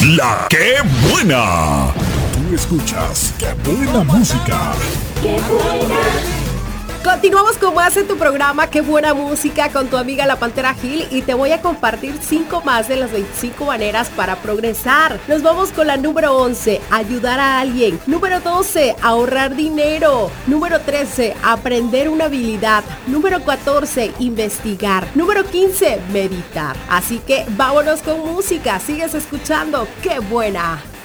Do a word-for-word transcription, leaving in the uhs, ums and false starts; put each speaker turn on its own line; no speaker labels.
La que buena. Tú escuchas Qué buena música.
¡Qué buena! Continuamos con más en tu programa Qué buena música con tu amiga La Pantera Gil y te voy a compartir cinco más de las veinticinco maneras para progresar. Nos vamos con la número once, ayudar a alguien. Número doce, ahorrar dinero. Número trece, aprender una habilidad. Número catorce, investigar. Número quince, meditar. Así que vámonos con música, sigues escuchando Qué buena.